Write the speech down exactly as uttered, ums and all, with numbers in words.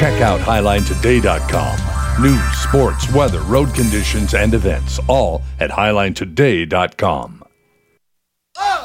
Check out highline today dot com. News, sports, weather, road conditions, and events, all at highline today dot com. Oh!